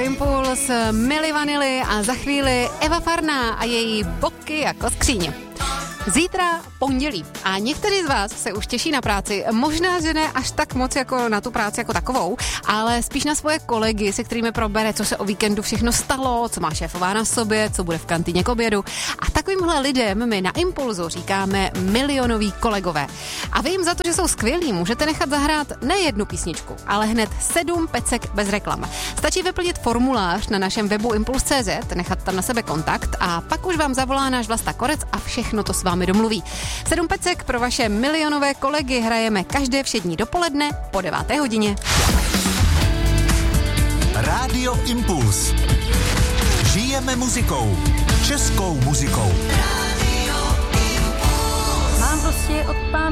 Impuls, Milli Vanilli a za chvíli Eva Farná a její boky jako skříně. Zítra pondělí a někteří z vás se už těší na práci, možná, že ne až tak moc jako na tu práci jako takovou, ale spíš na svoje kolegy, se kterými probere, co se o víkendu všechno stalo, co má šéfová na sobě, co bude v kantýně k obědu. A takovýmhle lidem my na Impulzu říkáme milionoví kolegové. A vy jim za to, že jsou skvělí, můžete nechat zahrát ne jednu písničku, ale hned 7 pecek bez reklam. Stačí vyplnit formulář na našem webu impuls.cz, nechat tam na sebe kontakt a pak už vám zavolá náš Vlasta Korec a všechno to s vámi domluví. 7 pecek pro vaše milionové kolegy hrajeme každé všední dopoledne po 9. hodině. Rádio Impuls. Žijeme muzikou. Českou muzikou. Mám prostě od